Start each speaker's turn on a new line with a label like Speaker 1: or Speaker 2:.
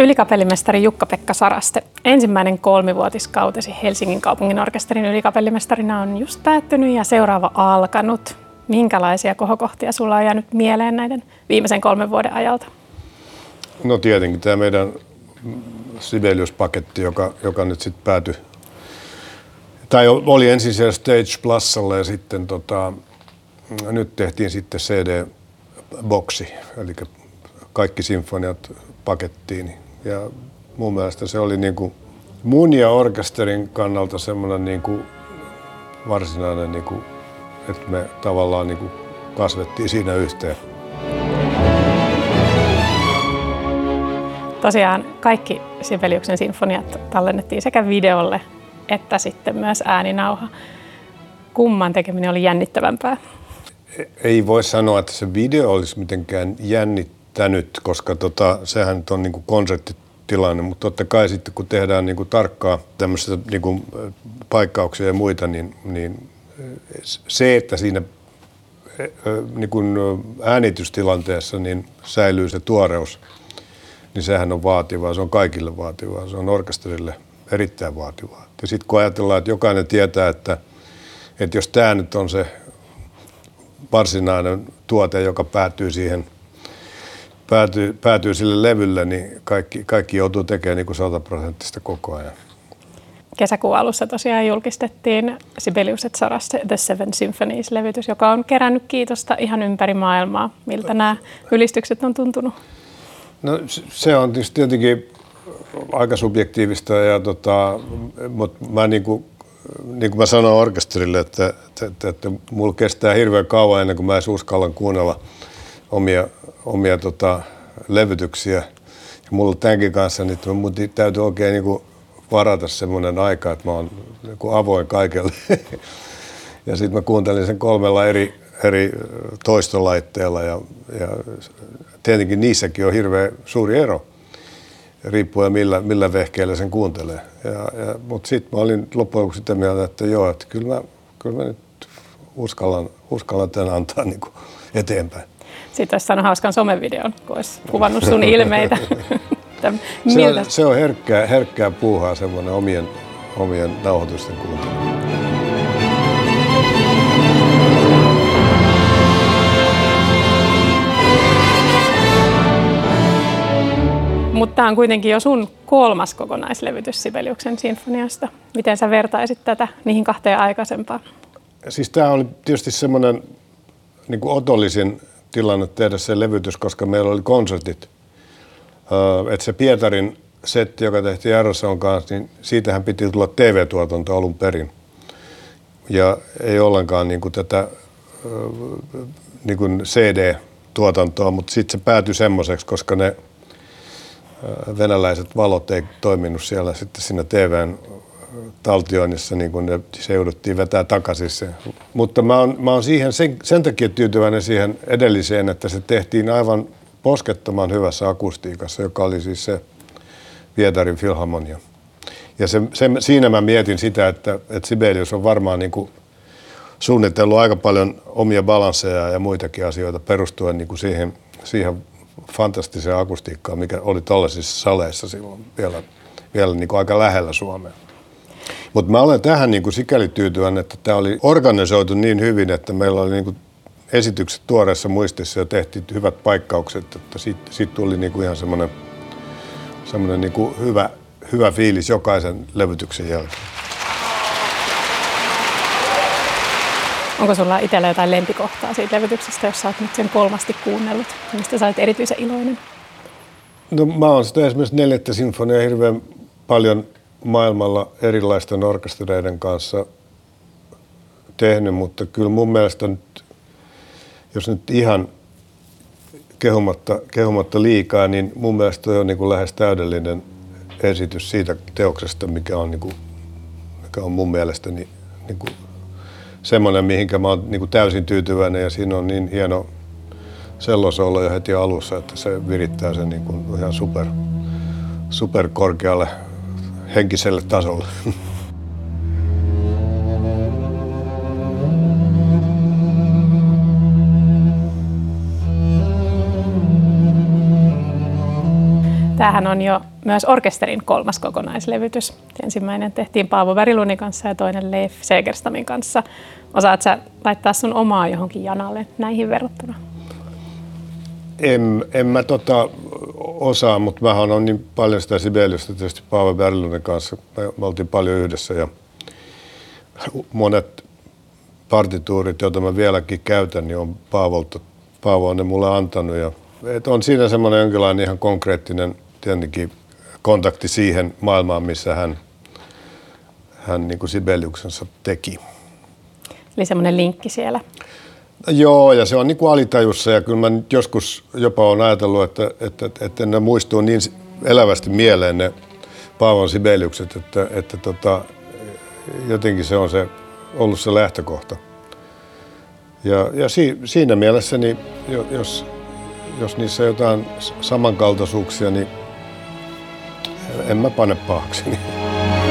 Speaker 1: Ylikapellimestari Jukka-Pekka Saraste, ensimmäinen 3-vuotiskautesi Helsingin kaupunginorkesterin ylikapellimestarina on just päättynyt ja seuraava alkanut. Minkälaisia kohokohtia sulla on jäänyt mieleen näiden viimeisen 3 vuoden ajalta?
Speaker 2: No tietenkin tämä meidän Sibelius-paketti, joka nyt sitten päätyi, tai oli ensin siellä Stage Plusalla ja sitten nyt tehtiin sitten CD-boksi, eli kaikki sinfoniat pakettiin. Ja mun mielestä se oli niinku mun ja orkesterin kannalta semmoinen niinku varsinainen, niinku, että me tavallaan niinku kasvettiin siinä yhteen.
Speaker 1: Tosiaan kaikki Sibeliuksen sinfoniat tallennettiin sekä videolle että sitten myös ääninauha. Kumman tekeminen oli jännittävämpää?
Speaker 2: Ei voi sanoa, että se video olisi mitenkään jännittänyt, koska sehän nyt on niinku konserttitilanne, mutta totta kai sitten kun tehdään niinku tarkkaa tämmöistä niinku paikkauksia ja muita, niin se, että siinä niinku äänitystilanteessa niin säilyy se tuoreus, niin sehän on vaativaa, se on kaikille vaativaa, se on orkesterille erittäin vaativaa. Ja sitten kun ajatellaan, että jokainen tietää, että jos tämä nyt on se varsinainen tuote, joka päätyy sille levylle, niin kaikki joutuu tekemään niin kuin 100% koko ajan.
Speaker 1: Kesäkuun alussa tosiaan julkistettiin Sibelius et Saraste The Seven Symphonies-levytys, joka on kerännyt kiitosta ihan ympäri maailmaa. Miltä nämä ylistykset on tuntunut?
Speaker 2: No se on tietenkin aika subjektiivista, mutta mä niin kuin mä sanoin orkesterille, että mulla kestää hirveän kauan ennen kuin mä edes uskallan kuunnella omia levytyksiä. Ja mulla tämänkin kanssa, niin mun täytyy oikein niin kuin varata semmoinen aika, että mä oon niin kuin avoin kaikelle. Ja sitten mä kuuntelin sen 3 eri toistolaitteella ja tietenkin niissäkin on hirveän suuri ero, riippuen millä vehkeellä sen kuuntelee. Mutta sitten mä olin loppujen lopuksi sitä mieltä, että joo, että kyllä mä nyt uskallan tämän antaa niin kuin eteenpäin.
Speaker 1: Sitten olisi saanut hauskan somevideon, kun olisi kuvannut sun ilmeitä.
Speaker 2: Se on herkkää puuhaa semmoinen omien nauhoitusten kuuntelu.
Speaker 1: Mutta tämä on kuitenkin jo sun 3. kokonaislevytys Sibeliuksen sinfoniasta. Miten sä vertaisit tätä niihin 2 aikaisempaan?
Speaker 2: Siis tämä oli tietysti semmoinen niin kuin otollisin tilanne tehdä se levytys, koska meillä oli konsertit. Että se Pietarin setti, joka tehtiin RSOn kanssa, niin siitähän piti tulla TV-tuotanto alun perin. Ja ei ollenkaan niin kuin tätä niin kuin CD-tuotantoa, mutta sitten se päätyi semmoiseksi, koska ne venäläiset valot ei toiminut siellä sitten siinä TV:n taltioinnissa, niin kun se jouduttiin vetää takaisin se. Mutta mä oon siihen sen takia tyytyväinen siihen edelliseen, että se tehtiin aivan poskettoman hyvässä akustiikassa, joka oli siis se Pietarin Filharmonia. Ja siinä mä mietin sitä, että Sibelius on varmaan niin kuin suunnitellut aika paljon omia balansseja ja muitakin asioita perustuen niin kuin siihen fantastiseen akustiikkaan, mikä oli tollaisissa saleissa silloin vielä niin kuin aika lähellä Suomea. Mutta mä olen tähän niin kuin sikäli tyytyväinen, että tämä oli organisoitu niin hyvin, että meillä oli niin kuin esitykset tuoreessa muistissa ja tehtiin hyvät paikkaukset, että siitä tuli niin kuin ihan semmoinen niin kuin hyvä fiilis jokaisen levytyksen jälkeen.
Speaker 1: Onko sulla itsellä jotain lempikohtaa siitä levytyksestä, jos sä oot nyt sen 3 kuunnellut? Mistä sä olet erityisen iloinen?
Speaker 2: No mä oon sitä esimerkiksi 4. sinfonia hirveän paljon maailmalla erilaisten orkestereiden kanssa tehnyt, mutta kyllä mun mielestä nyt, jos nyt ihan kehumatta liikaa, niin mun mielestä on niin kuin lähes täydellinen esitys siitä teoksesta, mikä on mun mielestäni niin kuin semmoinen, mihinkä mä oon niin kuin täysin tyytyväinen, ja siinä on niin hieno sellosolo jo heti alussa, että se virittää sen niin kuin ihan super korkealle henkiselle tasolle.
Speaker 1: Tämähän on jo myös orkesterin 3. kokonaislevytys. Ensimmäinen tehtiin Paavo Berglundin kanssa ja toinen Leif Segerstamin kanssa. Osaat sä laittaa sun omaa johonkin janalle näihin verrattuna?
Speaker 2: En mä osaa, mutta mähän on niin paljon sitä Sibeliusta tietysti Paavo Berglundin kanssa. Me oltiin paljon yhdessä ja monet partituurit, joita mä vieläkin käytän, niin on Paavo on ne mulle antanut. Ja, on siinä semmoinen jonkinlainen ihan konkreettinen tietenkin kontakti siihen maailmaan, missä hän niin kuin Sibeliuksensa teki.
Speaker 1: Eli semmoinen linkki siellä.
Speaker 2: Joo, ja se on niin kuin alitajussa, ja kyllä mä joskus jopa olen ajatellut, että ne muistuu niin elävästi mieleen ne Paavon Sibeliukset, että jotenkin se on ollut se lähtökohta. Ja siinä mielessä, niin jos niissä on jotain samankaltaisuuksia, niin en mä pane pahaksi.